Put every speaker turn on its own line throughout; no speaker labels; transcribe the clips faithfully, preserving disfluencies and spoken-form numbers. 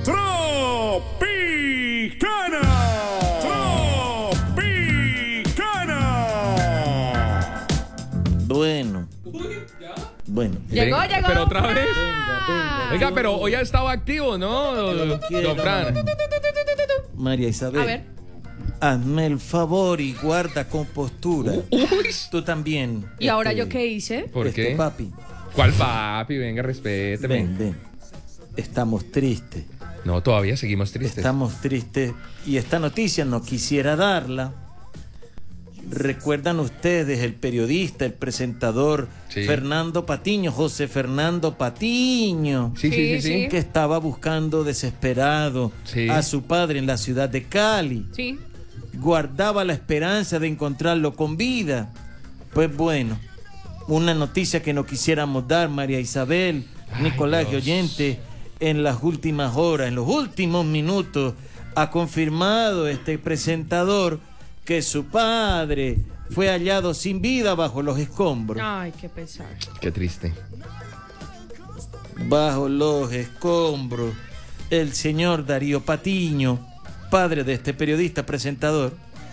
Tropicana. Tropicana.
Bueno. Bueno.
Llegó,
Ven,
llegó.
Pero otra vez.
Venga, venga.
Oiga, pero hoy ha estado activo, ¿no, don
Quiero,
Fran?
María Isabel.
A ver.
Hazme el favor y guarda compostura.
Uy.
Tú también.
¿Y ahora
este,
yo qué hice?
¿Por
este,
qué?
papi.
¿Cuál papi? Venga, respéteme.
Ven, ven. Estamos tristes.
No, todavía seguimos tristes.
Estamos tristes. Y esta noticia no quisiera darla. ¿Recuerdan ustedes el periodista, el presentador
Sí.
Fernando Patiño, José Fernando Patiño?
Sí, sí, sí, sí.
Sí.
Que estaba buscando desesperado
Sí.
a su padre en la ciudad de Cali.
Sí.
Guardaba la esperanza de encontrarlo con vida. Pues bueno, una noticia que no quisiéramos dar, María Isabel,
Ay,
Nicolás y
Dios.
oyente, en las últimas horas, en los últimos minutos, ha confirmado este presentador que su padre fue hallado sin vida bajo los escombros.
Ay, qué pesar.
Qué triste.
Bajo los escombros, el señor Darío Patiño, padre de este periodista presentador.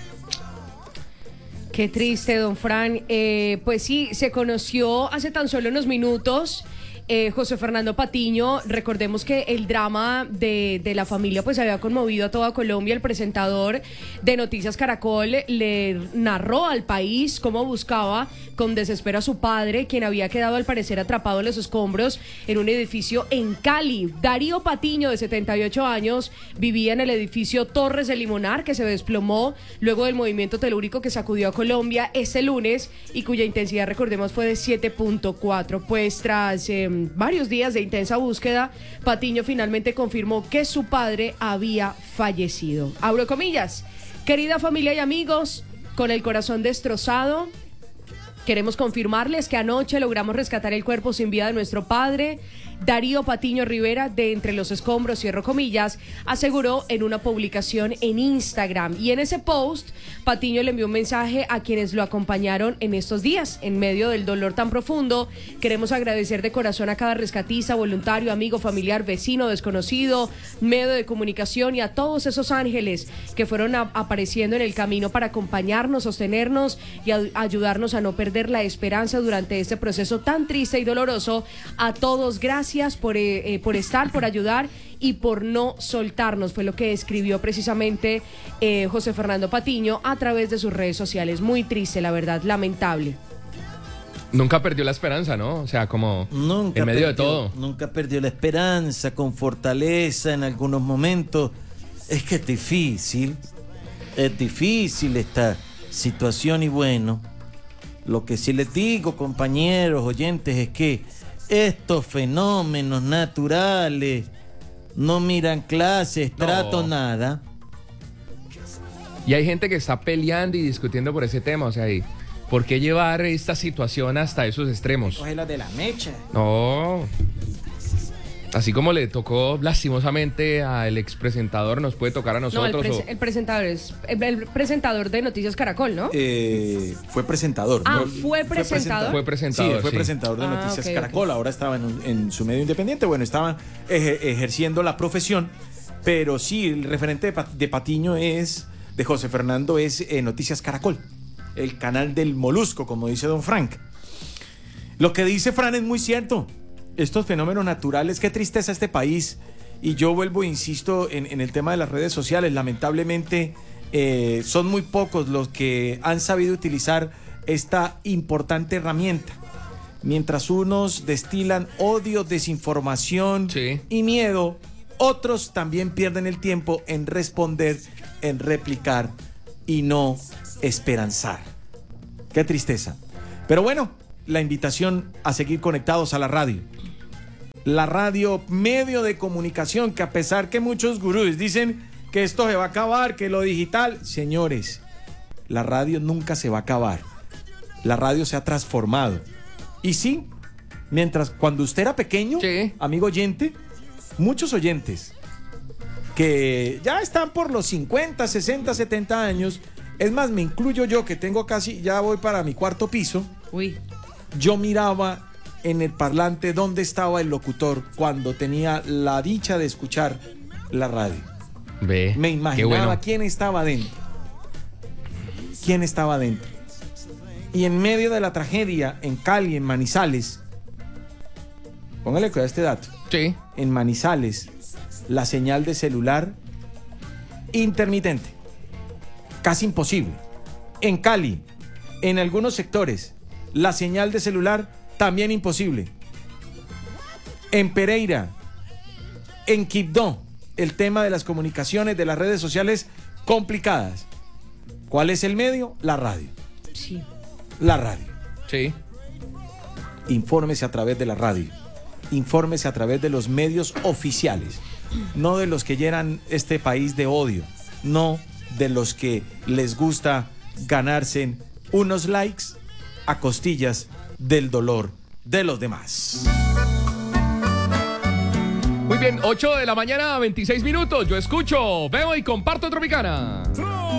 Qué triste, don Fran. Eh, pues sí, se conoció hace tan solo unos minutos. Eh, José Fernando Patiño, recordemos que el drama de, de la familia pues había conmovido a toda Colombia. El presentador de Noticias Caracol le narró al país cómo buscaba con desespero a su padre, quien había quedado al parecer atrapado en los escombros en un edificio en Cali. Darío Patiño, de setenta y ocho años, vivía en el edificio Torres de Limonar, que se desplomó luego del movimiento telúrico que sacudió a Colombia este lunes y cuya intensidad, recordemos, fue de siete punto cuatro. Pues tras eh, varios días de intensa búsqueda, Patiño finalmente confirmó que su padre había fallecido. Abro comillas: querida familia y amigos, con el corazón destrozado, queremos confirmarles que anoche logramos rescatar el cuerpo sin vida de nuestro padre, Darío Patiño Rivera, de entre los escombros, cierro comillas, aseguró en una publicación en Instagram. Y en ese post, Patiño le envió un mensaje a quienes lo acompañaron en estos días. En medio del dolor tan profundo, queremos agradecer de corazón a cada rescatista, voluntario, amigo, familiar, vecino, desconocido, medio de comunicación y a todos esos ángeles que fueron a- apareciendo en el camino para acompañarnos, sostenernos y a- ayudarnos a no perder la esperanza durante este proceso tan triste y doloroso. A todos, gracias por, eh, eh, por estar, por ayudar y por no soltarnos, fue lo que escribió precisamente eh, José Fernando Patiño a través de sus redes sociales. Muy triste, la verdad, lamentable.
Nunca perdió la esperanza, ¿no? O sea, como
Nunca
en medio de
perdió-
todo.
Nunca perdió la esperanza, con fortaleza en algunos momentos. Es que es difícil, es difícil esta situación y bueno, lo que sí les digo, compañeros, oyentes, es que estos fenómenos naturales no miran clases,
No.
trato, nada.
Y hay gente que está peleando y discutiendo por ese tema, o sea, ¿y por qué llevar esta situación hasta esos extremos?
Cógela de la mecha.
No. Así como le tocó lastimosamente al expresentador, nos puede tocar a
No, el,
nosotros.
pres-
o-
el presentador es el, el presentador de Noticias Caracol, ¿no?
Eh, fue presentador.
Ah,
¿no?
¿fue presentador?
Fue presentador,
Sí, fue
sí.
presentador de
Ah,
Noticias
ok,
Caracol. Ahora estaba en, en su medio independiente. Bueno, estaba eje- ejerciendo la profesión. Pero sí, el referente de, Pa- de Patiño es, de José Fernando, es eh, Noticias Caracol. El canal del molusco, como dice don Frank. Lo que dice Fran es muy cierto. Estos fenómenos naturales, qué tristeza este país. Y yo vuelvo, e insisto, en, en el tema de las redes sociales. Lamentablemente, eh, son muy pocos los que han sabido utilizar esta importante herramienta. Mientras unos destilan odio, desinformación
Sí.
y miedo, otros también pierden el tiempo en responder, en replicar y no esperanzar. Qué tristeza. Pero bueno, la invitación a seguir conectados a la radio. La radio, medio de comunicación, que a pesar que muchos gurús dicen que esto se va a acabar, que lo digital, señores, la radio nunca se va a acabar. La radio se ha transformado. Y sí, mientras cuando usted era pequeño,
Sí.
amigo oyente, muchos oyentes que ya están por los cincuenta, sesenta, setenta años, es más, me incluyo yo que tengo casi, ya voy para mi cuarto piso,
Uy.
yo miraba en el parlante dónde estaba el locutor cuando tenía la dicha de escuchar la radio.
Ve.
Me
qué
imaginaba
bueno.
quién estaba dentro. ¿Quién estaba dentro? Y en medio de la tragedia en Cali, en Manizales, póngale cuidado a este dato.
Sí.
En Manizales, la señal de celular intermitente, casi imposible. En Cali, en algunos sectores, la señal de celular también imposible. En Pereira, en Quibdó, el tema de las comunicaciones, de las redes sociales complicadas. ¿Cuál es el medio? La radio.
Sí.
La radio.
Sí.
Infórmese a través de la radio. Infórmese a través de los medios oficiales. No de los que llenan este país de odio. No de los que les gusta ganarse unos likes a costillas del dolor de los demás.
Muy bien, ocho de la mañana, veintiséis minutos. Yo escucho, veo y comparto Tropicana.